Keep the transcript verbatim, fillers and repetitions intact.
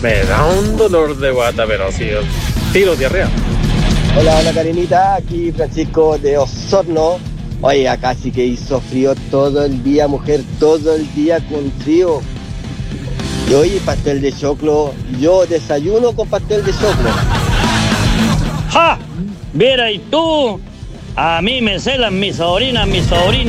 Me da un dolor de guata, pero sí, tiro diarrea. Hola, hola Karinita, aquí Francisco de Osorno. Oye, acá sí que hizo frío todo el día, mujer, todo el día con frío. Y oye, pastel de choclo, yo desayuno con pastel de choclo. ¡Ja! Mira, y tú, a mí me celan mis sobrinas, mis sobrinos.